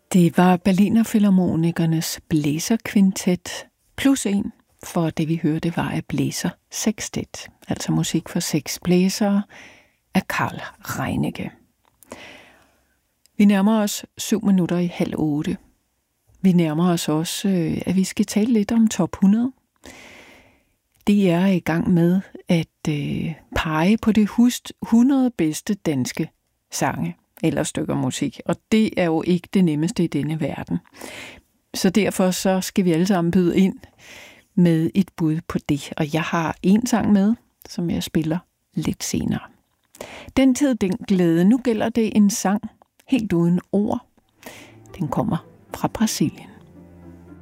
Det var Berliner Philharmonikernes blæserkvintet plus en, for det vi hørte var af blæsersextet, altså musik for 6 blæsere af Carl Reinicke. Vi nærmer os 7:07. Vi nærmer os også, at vi skal tale lidt om top 100. Det er i gang med at pege på det 100 bedste danske sange eller stykker musik, og det er jo ikke det nemmeste i denne verden. Så derfor så skal vi alle sammen byde ind med et bud på det, og jeg har en sang med, som jeg spiller lidt senere. Den tid, den glæde. Nu gælder det en sang helt uden ord. Den kommer fra Brasilien.